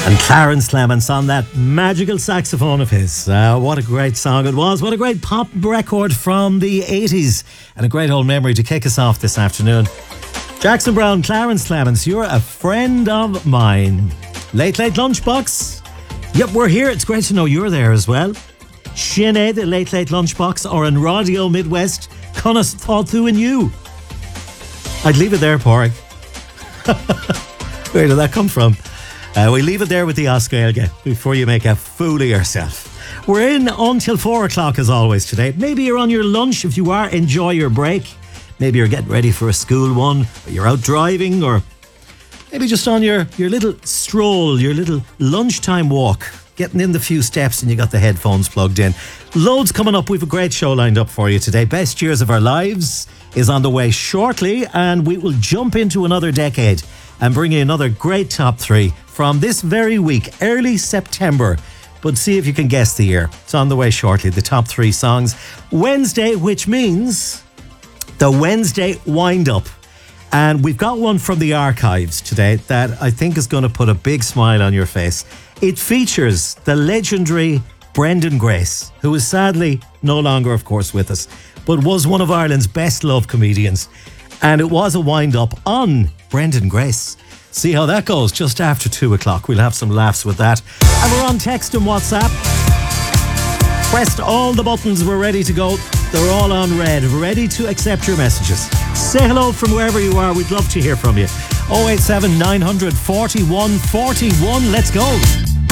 And Clarence Clements on that magical saxophone of his. What a great song it was. What a great pop record from the 80s. And a great old memory to kick us off this afternoon. Jackson Browne, Clarence Clements, you're a friend of mine. Late Lunchbox. Yep, we're here. It's great to know you're there as well. Sinead, the Late Lunchbox, or in Radio Midwest, Connors thought through and you. I'd leave it there, Porrick. Where did that come from? We leave it there with the Oscar before you make a fool of yourself. We're in until 4 o'clock as always today. Maybe you're on your lunch. If you are, enjoy your break. Maybe you're getting ready for a school one, or you're out driving, or maybe just on your little stroll, your little lunchtime walk, getting in the few steps and you got the headphones plugged in. Loads coming up. We've a great show lined up for you today. Best Years of Our Lives is on the way shortly, and we will jump into another decade and bring you another great top three from this very week, early September. But see if you can guess the year. It's on the way shortly, the top three songs. Wednesday, which means the Wednesday wind-up. And we've got one from the archives today that I think is going to put a big smile on your face. It features the legendary Brendan Grace, who is sadly no longer, of course, with us, but was one of Ireland's best loved comedians. And it was a wind-up on Brendan Grace. See how that goes just after 2 o'clock. We'll have some laughs with that. And we're on text and WhatsApp. Pressed all the buttons. We're ready to go. They're all on red. Ready to accept your messages. Say hello from wherever you are. We'd love to hear from you. 087 900 41 41. Let's go.